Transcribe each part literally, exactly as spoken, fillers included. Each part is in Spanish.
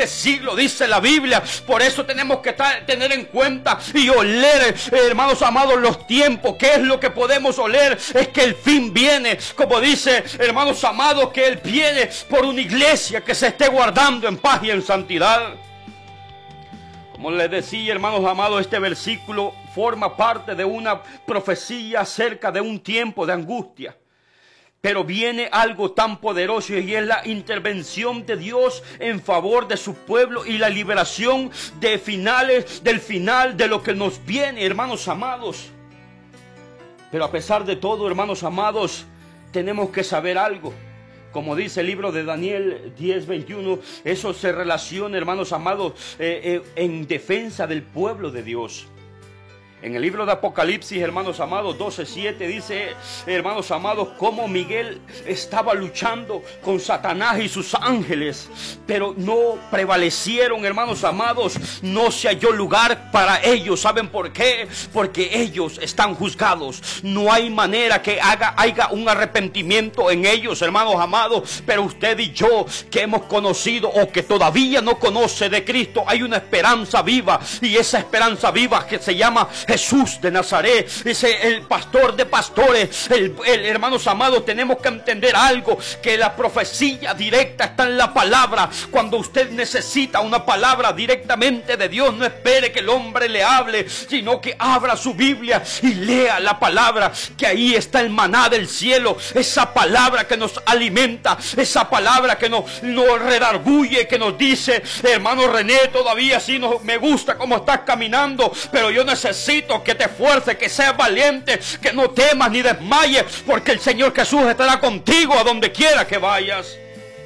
este siglo, dice la Biblia. Por eso tenemos que tener en cuenta y oler, hermanos amados, los tiempos. ¿Qué es lo que podemos oler? Es que el fin viene, como dice, hermanos amados, que Él viene por una iglesia que se esté guardando en paz y en santidad. Como les decía, hermanos amados, este versículo forma parte de una profecía acerca de un tiempo de angustia. Pero viene algo tan poderoso y es la intervención de Dios en favor de su pueblo y la liberación de finales, del final de lo que nos viene, hermanos amados. Pero a pesar de todo, hermanos amados, tenemos que saber algo. Como dice el libro de Daniel diez veintiuno, eso se relaciona, hermanos amados, eh, eh, en defensa del pueblo de Dios. En el libro de Apocalipsis, hermanos amados, doce siete dice, hermanos amados, cómo Miguel estaba luchando con Satanás y sus ángeles, pero no prevalecieron, hermanos amados, no se halló lugar para ellos. ¿Saben por qué? Porque ellos están juzgados. No hay manera que haga, haya un arrepentimiento en ellos, hermanos amados. Pero usted y yo, que hemos conocido o que todavía no conoce de Cristo, hay una esperanza viva, y esa esperanza viva que se llama Jesús de Nazaret, es el pastor de pastores. El, el, hermanos amados, tenemos que entender algo, que la profecía directa está en la palabra. Cuando usted necesita una palabra directamente de Dios, no espere que el hombre le hable, sino que abra su Biblia y lea la palabra, que ahí está el maná del cielo, esa palabra que nos alimenta, esa palabra que nos, nos redarguye, que nos dice, hermano René, todavía sí no, me gusta cómo estás caminando, pero yo necesito que te esfuerces, que seas valiente, que no temas ni desmayes, porque el Señor Jesús estará contigo a donde quiera que vayas.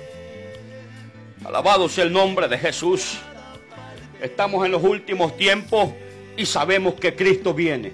Alabado sea el nombre de Jesús. Estamos en los últimos tiempos y sabemos que Cristo viene.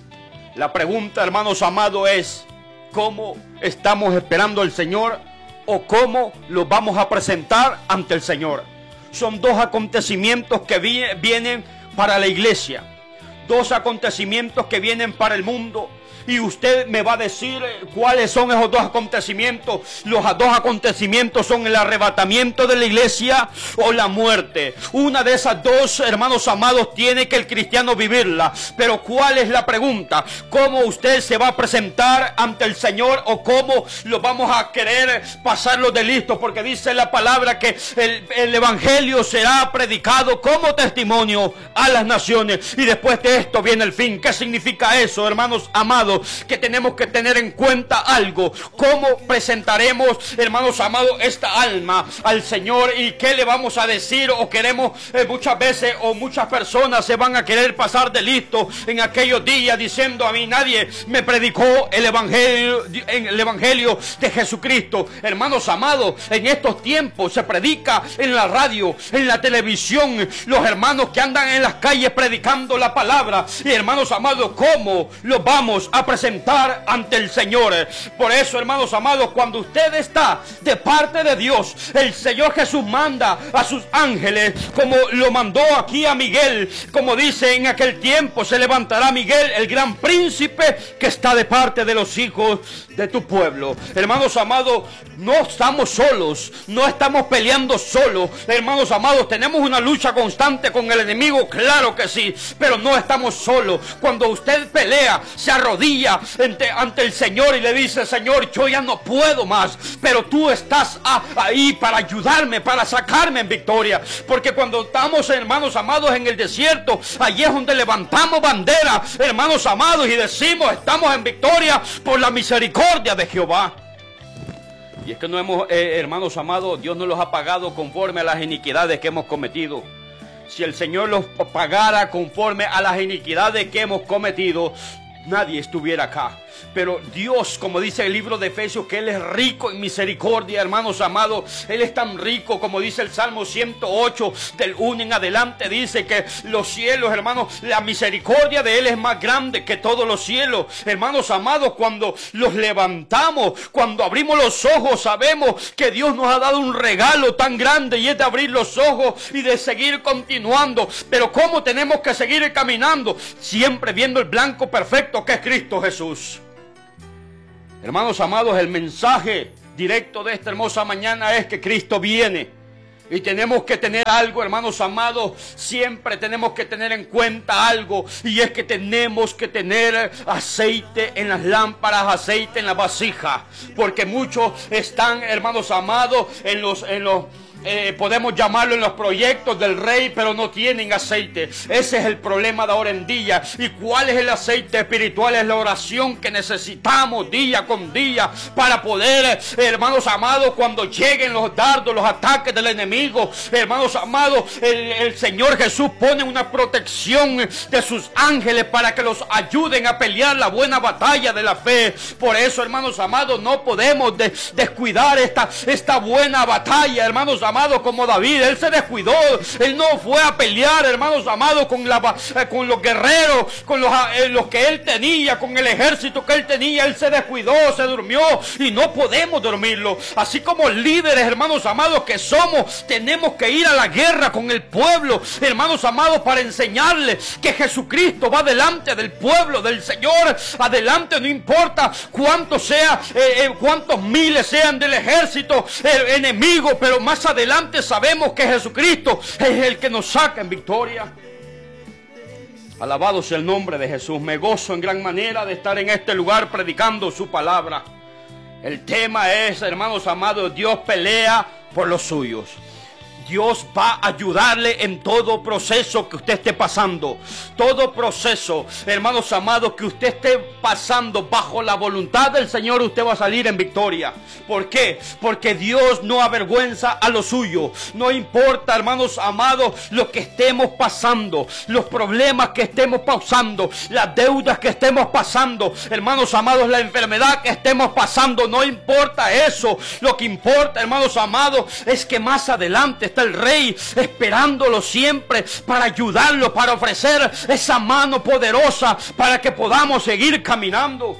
La pregunta, hermanos amados, es ¿cómo estamos esperando al Señor o cómo lo vamos a presentar ante el Señor? Son dos acontecimientos que vienen para la iglesia. Dos acontecimientos que vienen para el mundo. Y usted me va a decir cuáles son esos dos acontecimientos. Los dos acontecimientos son el arrebatamiento de la iglesia o la muerte. Una de esas dos, hermanos amados, tiene que el cristiano vivirla. Pero ¿cuál es la pregunta? ¿Cómo usted se va a presentar ante el Señor o cómo lo vamos a querer pasarlo de listo? Porque dice la palabra que el, el evangelio será predicado como testimonio a las naciones. Y después de esto viene el fin. ¿Qué significa eso, hermanos amados? Que tenemos que tener en cuenta algo. ¿Cómo presentaremos, hermanos amados, esta alma al Señor? ¿Y qué le vamos a decir? O queremos eh, muchas veces, o muchas personas se van a querer pasar de listo en aquellos días diciendo: a mí nadie me predicó el evangelio, el evangelio de Jesucristo. Hermanos amados, en estos tiempos se predica en la radio, en la televisión, los hermanos que andan en las calles predicando la palabra. Y hermanos amados, ¿cómo los vamos a presentar ante el Señor? Por eso, hermanos amados, cuando usted está de parte de Dios, el Señor Jesús manda a sus ángeles, como lo mandó aquí a Miguel. Como dice, en aquel tiempo se levantará Miguel, el gran príncipe, que está de parte de los hijos de tu pueblo. Hermanos amados, no estamos solos, no estamos peleando solos. Hermanos amados, tenemos una lucha constante con el enemigo, claro que sí, pero no estamos solos. Cuando usted pelea, se arrodilla ante, ante el Señor y le dice: Señor, yo ya no puedo más, pero tú estás a, ahí para ayudarme, para sacarme en victoria. Porque cuando estamos, hermanos amados, en el desierto, allí es donde levantamos bandera, hermanos amados, y decimos: estamos en victoria por la misericordia de Jehová. Y es que no hemos, eh, hermanos amados, Dios no los ha pagado conforme a las iniquidades que hemos cometido. Si el Señor los pagara conforme a las iniquidades que hemos cometido, nadie estuviera acá. Pero Dios, como dice el libro de Efesios, que Él es rico en misericordia, hermanos amados. Él es tan rico, como dice el Salmo ciento ocho, del uno en adelante, dice que los cielos, hermanos, la misericordia de Él es más grande que todos los cielos. Hermanos amados, cuando los levantamos, cuando abrimos los ojos, sabemos que Dios nos ha dado un regalo tan grande, y es de abrir los ojos y de seguir continuando. Pero ¿cómo tenemos que seguir caminando? Siempre viendo el blanco perfecto que es Cristo Jesús. Hermanos amados, el mensaje directo de esta hermosa mañana es que Cristo viene. Y tenemos que tener algo, hermanos amados, siempre tenemos que tener en cuenta algo, y es que tenemos que tener aceite en las lámparas, aceite en la vasija, porque muchos están, hermanos amados, en los, en los Eh, podemos llamarlo en los proyectos del rey, pero no tienen aceite. Ese es el problema de ahora en día. ¿Y cuál es el aceite espiritual? Es la oración que necesitamos día con día para poder, eh, hermanos amados, cuando lleguen los dardos, los ataques del enemigo, hermanos amados, el, el Señor Jesús pone una protección de sus ángeles para que los ayuden a pelear la buena batalla de la fe. Por eso, hermanos amados, no podemos de, descuidar esta, esta buena batalla, hermanos amados. Amado, como David, él se descuidó, él no fue a pelear, hermanos amados, con, la, eh, con los guerreros, con los, eh, los que él tenía, con el ejército que él tenía. Él se descuidó, se durmió, y no podemos dormirlo. Así como líderes, hermanos amados, que somos, tenemos que ir a la guerra con el pueblo, hermanos amados, para enseñarles que Jesucristo va delante del pueblo, del Señor, adelante, no importa cuántos sea, eh, eh, cuántos miles sean del ejército el enemigo, pero más adelante Adelante sabemos que Jesucristo es el que nos saca en victoria. Alabado sea el nombre de Jesús. Me gozo en gran manera de estar en este lugar predicando su palabra. El tema es, hermanos amados, Dios pelea por los suyos. Dios va a ayudarle en todo proceso que usted esté pasando. Todo proceso, hermanos amados, que usted esté pasando bajo la voluntad del Señor, usted va a salir en victoria. ¿Por qué? Porque Dios no avergüenza a lo suyo. No importa, hermanos amados, lo que estemos pasando, los problemas que estemos pasando, las deudas que estemos pasando, hermanos amados, la enfermedad que estemos pasando. No importa eso. Lo que importa, hermanos amados, es que más adelante está el Rey esperándolo siempre para ayudarlo, para ofrecer esa mano poderosa para que podamos seguir caminando.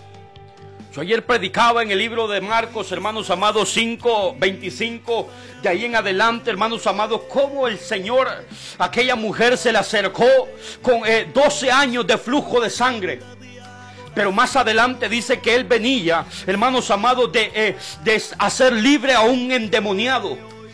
Yo ayer predicaba en el libro de Marcos, hermanos amados, cinco veinticinco, de ahí en adelante, hermanos amados, cómo el Señor, aquella mujer se le acercó con eh, doce años de flujo de sangre. Pero más adelante dice que él venía, hermanos amados, de, eh, de hacer libre a un endemoniado.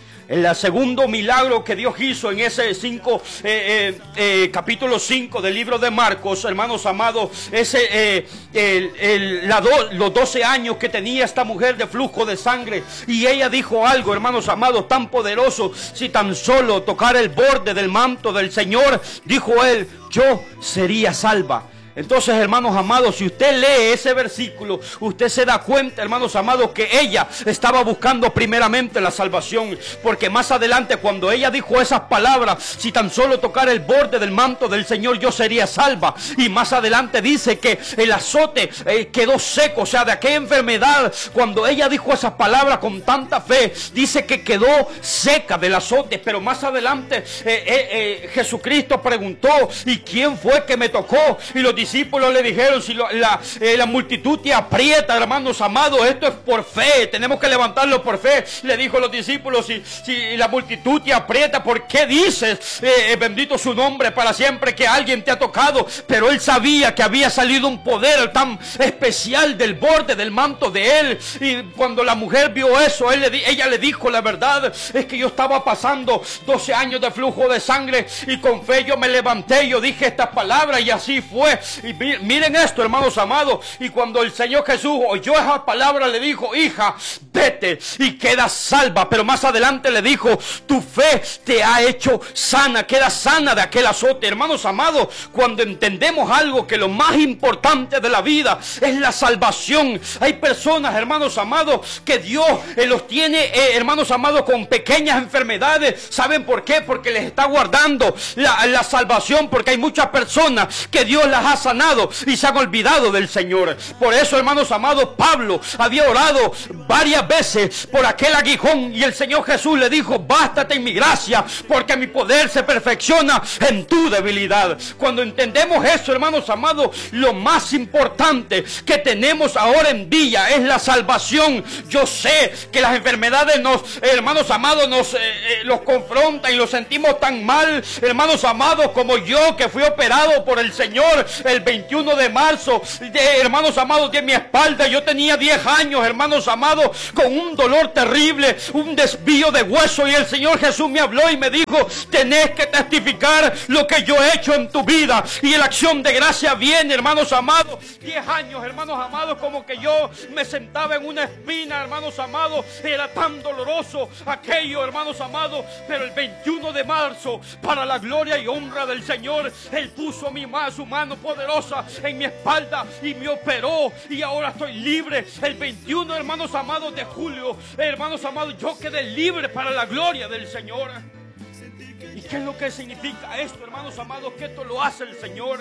El segundo milagro que Dios hizo en ese cinco, eh, eh, eh, capítulo cinco del libro de Marcos, hermanos amados, ese, eh, el, el, la do, los doce años que tenía esta mujer de flujo de sangre. Y ella dijo algo, hermanos amados, tan poderoso: si tan solo tocara el borde del manto del Señor, dijo él, yo sería salva. Entonces, hermanos amados, si usted lee ese versículo, usted se da cuenta, hermanos amados, que ella estaba buscando primeramente la salvación. Porque más adelante, cuando ella dijo esas palabras, si tan solo tocara el borde del manto del Señor, yo sería salva. Y más adelante dice que el azote eh, quedó seco, o sea, de aquella enfermedad. Cuando ella dijo esas palabras con tanta fe, dice que quedó seca del azote. Pero más adelante eh, eh, eh, Jesucristo preguntó, ¿y quién fue que me tocó? Y los discípulos le dijeron, si lo, la, eh, la multitud te aprieta, hermanos amados, esto es por fe, tenemos que levantarlo por fe. Le dijo a los discípulos, si, si la multitud te aprieta, ¿por qué dices, eh, bendito su nombre para siempre, que alguien te ha tocado? Pero él sabía que había salido un poder tan especial del borde del manto de él. Y cuando la mujer vio eso, él le, ella le dijo, la verdad es que yo estaba pasando doce años de flujo de sangre, y con fe yo me levanté, yo dije estas palabras, y así fue. Y miren esto, hermanos amados, y cuando el Señor Jesús oyó esa palabra, le dijo, hija, vete y queda salva. Pero más adelante le dijo, tu fe te ha hecho sana, queda sana de aquel azote. Hermanos amados, cuando entendemos algo, que lo más importante de la vida es la salvación. Hay personas, hermanos amados, que Dios eh, los tiene, eh, hermanos amados, con pequeñas enfermedades. ¿Saben por qué? Porque les está guardando la, la salvación, porque hay muchas personas que Dios las ha sanado y se han olvidado del Señor. Por eso, hermanos amados, Pablo había orado varias veces por aquel aguijón, y el Señor Jesús le dijo, bástate en mi gracia, porque mi poder se perfecciona en tu debilidad. Cuando entendemos eso, hermanos amados, lo más importante que tenemos ahora en día es la salvación. Yo sé que las enfermedades nos, hermanos amados, nos eh, eh, los confrontan y los sentimos tan mal, hermanos amados, como yo, que fui operado por el Señor, el veintiuno de marzo, de, hermanos amados, de mi espalda. Yo tenía diez años, hermanos amados, con un dolor terrible, un desvío de hueso, y el Señor Jesús me habló y me dijo: tenés que testificar lo que yo he hecho en tu vida. Y la acción de gracia viene, hermanos amados. diez años, hermanos amados, como que yo me sentaba en una espina, hermanos amados. Era tan doloroso aquello, hermanos amados. Pero el veintiuno de marzo, para la gloria y honra del Señor, Él puso mi mano, su mano poderosa en mi espalda y me operó, y ahora estoy libre. El veintiuno, hermanos amados, de julio, hermanos amados, yo quedé libre para la gloria del Señor. ¿Y qué es lo que significa esto, hermanos amados? Que esto lo hace el Señor.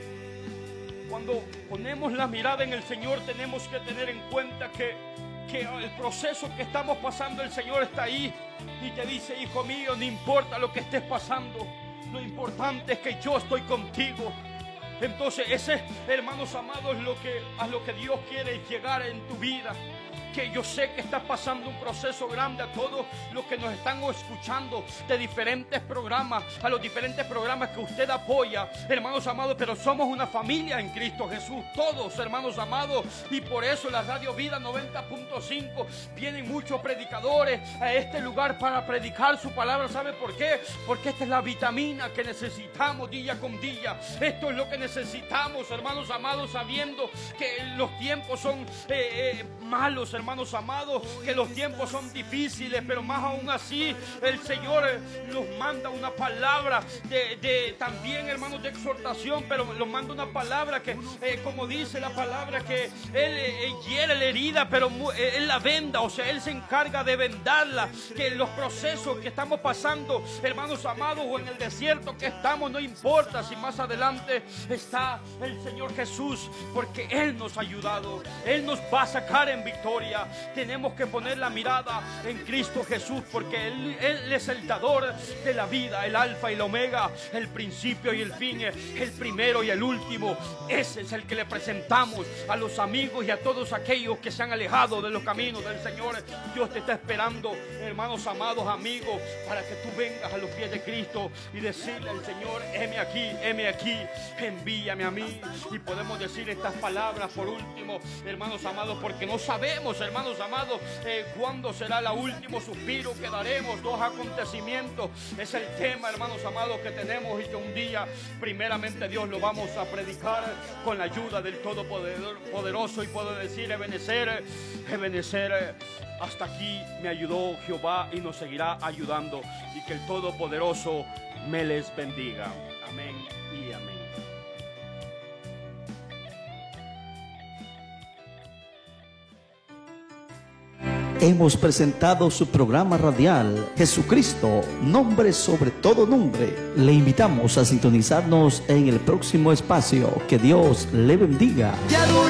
Cuando ponemos la mirada en el Señor, tenemos que tener en cuenta que, que el proceso que estamos pasando, el Señor está ahí y te dice: hijo mío, no importa lo que estés pasando, lo importante es que yo estoy contigo. Entonces ese, hermanos amados, lo que, a lo que Dios quiere llegar en tu vida. Que yo sé que está pasando un proceso grande a todos los que nos están escuchando de diferentes programas, a los diferentes programas que usted apoya, hermanos amados, pero somos una familia en Cristo Jesús, todos, hermanos amados, y por eso la Radio Vida noventa punto cinco vienen muchos predicadores a este lugar para predicar su palabra. ¿Sabe por qué? Porque esta es la vitamina que necesitamos día con día. Esto es lo que necesitamos, hermanos amados, sabiendo que los tiempos son eh, eh, malos, hermanos amados, que los tiempos son difíciles, pero más aún así el Señor nos manda una palabra de, de también, hermanos, de exhortación, pero nos manda una palabra que, eh, como dice la palabra, que Él eh, hiere la herida, pero eh, Él la venda, o sea, Él se encarga de vendarla. Que los procesos que estamos pasando, hermanos amados, o en el desierto que estamos, no importa si más adelante está el Señor Jesús, porque Él nos ha ayudado, Él nos va a sacar en victoria. Tenemos que poner la mirada en Cristo Jesús, porque Él, Él es el dador de la vida, el alfa y el omega, el principio y el fin, el primero y el último. Ese es el que le presentamos a los amigos y a todos aquellos que se han alejado de los caminos del Señor. Dios te está esperando, hermanos amados, amigos, para que tú vengas a los pies de Cristo y decirle al Señor: heme aquí, heme aquí, envíame a mí. Y podemos decir estas palabras por último, hermanos amados, porque no sabemos, hermanos amados, eh, cuándo será el último suspiro que daremos. Dos acontecimientos es el tema, hermanos amados, que tenemos, y que un día primeramente Dios lo vamos a predicar con la ayuda del Todopoderoso. Y puedo decir: Ebenezer, Ebenezer, hasta aquí me ayudó Jehová y nos seguirá ayudando, y que el Todopoderoso me les bendiga. Amén y amén. Hemos presentado su programa radial Jesucristo, nombre sobre todo nombre. Le invitamos a sintonizarnos en el próximo espacio. Que Dios le bendiga.